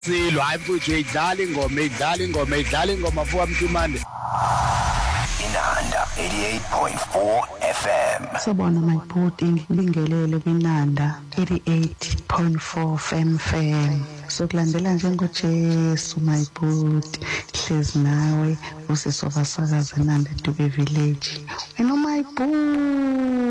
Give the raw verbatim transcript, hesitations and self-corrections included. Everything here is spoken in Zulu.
Silo hayi mfuthu idlala ingoma idlala ingoma idlala ingoma fuwa Mthimande. Inanda eighty-eight point four F M. Sabona mayibhodi ngibingelele kwinanda eighty-eight point four F M F M. Sokulandela njengoJesu mayibhodi hlezi nawe usisovasakaza Nanda Dube Village. Wena mayibhodi